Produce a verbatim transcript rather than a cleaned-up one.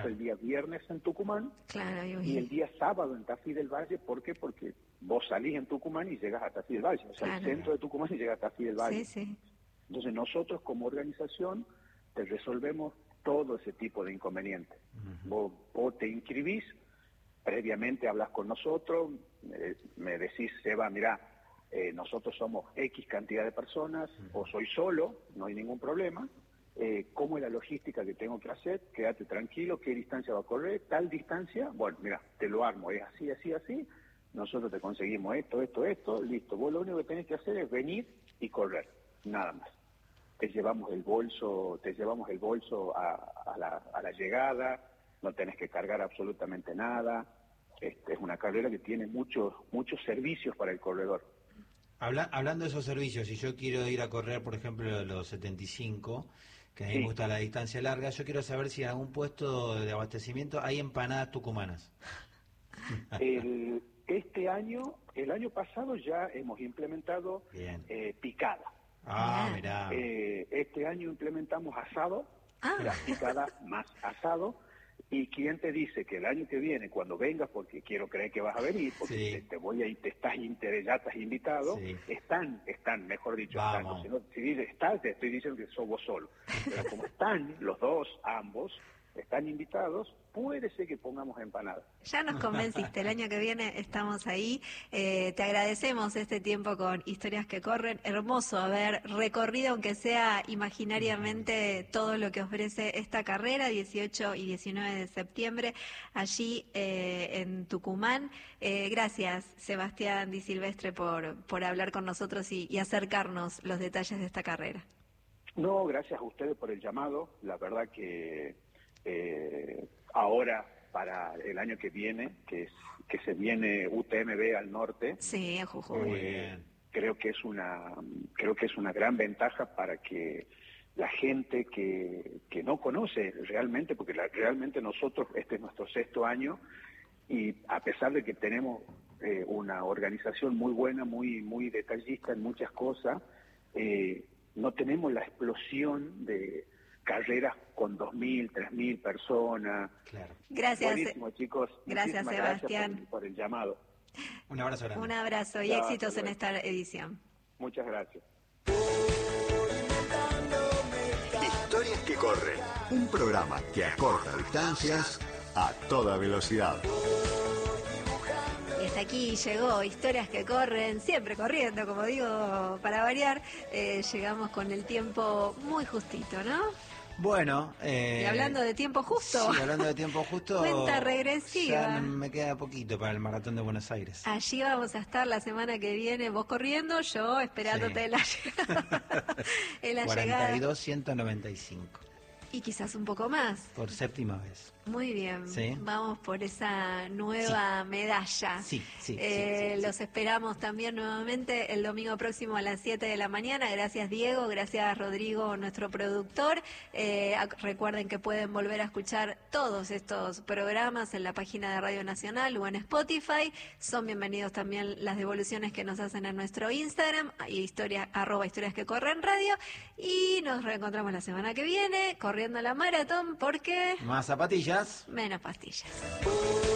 claro. el día viernes en Tucumán claro, y el día sábado en Tafí del Valle. ¿Por qué? Porque vos salís en Tucumán y llegas a Tafí del Valle, o sea, claro. al centro de Tucumán y llegas a Tafí del Valle. Sí, sí. Entonces nosotros como organización te resolvemos todo ese tipo de inconvenientes. Uh-huh. Vos, vos te inscribís, previamente hablas con nosotros, me, me decís, Seba, mirá, eh, nosotros somos X cantidad de personas, uh-huh. o soy solo, no hay ningún problema, eh, ¿cómo es la logística que tengo que hacer? Quédate tranquilo, ¿qué distancia va a correr? Tal distancia, bueno, mira, te lo armo, es así, así, así, nosotros te conseguimos esto, esto, esto, listo, vos lo único que tenés que hacer es venir y correr, nada más. Te llevamos el bolso, te llevamos el bolso a, a, la, a la llegada, no tenés que cargar absolutamente nada. Este, es una carrera que tiene muchos muchos servicios para el corredor. Habla, hablando de esos servicios, si yo quiero ir a correr, por ejemplo, los setenta y cinco, que a mí sí. me gusta la distancia larga, yo quiero saber si en algún puesto de abastecimiento hay empanadas tucumanas. El, este año, el año pasado ya hemos implementado eh, picada. Ah, mirá. Eh, este año implementamos asado, ah. la picada más asado, y quien te dice que el año que viene, cuando vengas, porque quiero creer que vas a venir, porque sí. te, te voy a ir, te estás inter, ya estás invitado, sí. están, están, mejor dicho, Vamos. están, si, no, si dices estás, te estoy diciendo que sos vos solo, pero como están los dos, ambos, están invitados, puede ser que pongamos empanadas. Ya nos convenciste, el año que viene estamos ahí. Eh, te agradecemos este tiempo con Historias que Corren. Hermoso haber recorrido, aunque sea imaginariamente, todo lo que ofrece esta carrera, dieciocho y diecinueve de septiembre, allí eh, en Tucumán. Eh, gracias, Sebastián Di Silvestre, por, por hablar con nosotros y, y acercarnos los detalles de esta carrera. No, gracias a ustedes por el llamado. La verdad que Eh, ahora, para el año que viene, que es que se viene U T M B al norte, sí, Jujuy. Eh, creo que es una creo que es una gran ventaja para que la gente que, que no conoce realmente, porque la, realmente nosotros, este es nuestro sexto año, y a pesar de que tenemos eh, una organización muy buena, muy, muy detallista en muchas cosas, eh, no tenemos la explosión de carreras con dos mil, tres mil personas. Claro. Gracias. Buenísimo, chicos. Gracias, Sebastián. Gracias por, por el llamado. Un abrazo grande. Un abrazo y Chao, éxitos en esta edición. Muchas gracias. Historias que corren. Un programa que acorta distancias a toda velocidad. Y hasta aquí llegó Historias que Corren, siempre corriendo, como digo, para variar. Eh, llegamos con el tiempo muy justito, ¿no? Bueno, eh, y hablando de tiempo justo. Sí, hablando de tiempo justo. Cuenta regresiva. Ya me queda poquito para el maratón de Buenos Aires. Allí vamos a estar la semana que viene, vos corriendo, yo esperándote sí. en la llegada. en la cuarenta y dos, ciento noventa y cinco. Y quizás un poco más. Por séptima vez. Muy bien, ¿sí? Vamos por esa nueva sí. medalla. Sí, sí, eh, sí, sí Los sí. esperamos también nuevamente el domingo próximo a las siete de la mañana. Gracias, Diego, gracias, Rodrigo, nuestro productor. Eh, recuerden que pueden volver a escuchar todos estos programas en la página de Radio Nacional o en Spotify. Son bienvenidos también las devoluciones que nos hacen en nuestro Instagram, historia, arroba historias que corren radio. Y nos reencontramos la semana que viene, corriendo la maratón, porque... Más zapatillas. Menos pastillas.